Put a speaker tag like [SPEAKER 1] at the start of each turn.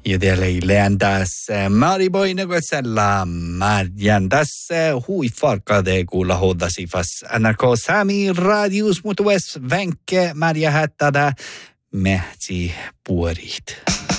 [SPEAKER 1] Jodelleen tässä Mariboina kotsella Marjan tässä hui farkade kuulla hoddasifas NRK Sami radius mutues vänke Marja hättädä mähtsi puorit.